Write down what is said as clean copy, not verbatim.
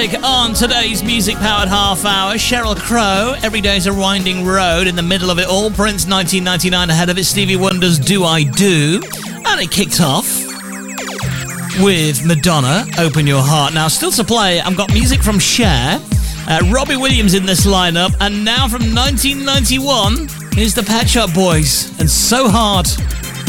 On today's music-powered half hour, Sheryl Crow, Every Day's a Winding Road. In the middle of it all, Prince 1999, ahead of it, Stevie Wonder's Do I Do. And it kicked off with Madonna, Open Your Heart. Now, still to play, I've got music from Cher, Robbie Williams in this lineup, and now from 1991, here's the Pet Shop Boys, and So Hard.